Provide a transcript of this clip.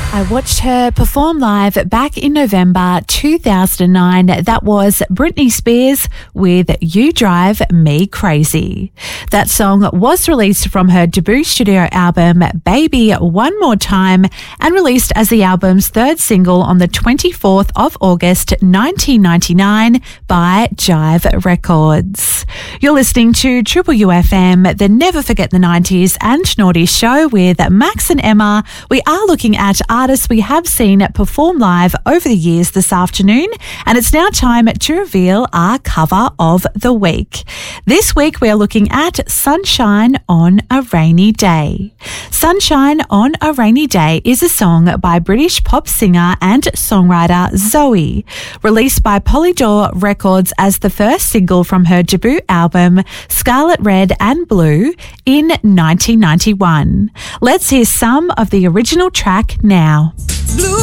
I watched her perform live back in November 2009. That was Britney Spears with You Drive Me Crazy. That song was released from her debut studio album, Baby One More Time, and released as the album's third single on the 24th of August 1999 by Jive Records. You're listening to Triple UFM, the Never Forget the 90s and Naughty show with Max and Emma. We are looking at artists we have seen perform live over the years this afternoon, and it's now time to reveal our cover of the week. This week we are looking at Sunshine on a Rainy Day. Sunshine on a Rainy Day is a song by British pop singer and songwriter Zoe, released by Polydor Records as the first single from her debut album Scarlet Red and Blue in 1991. Let's hear some of the original track now. Blue.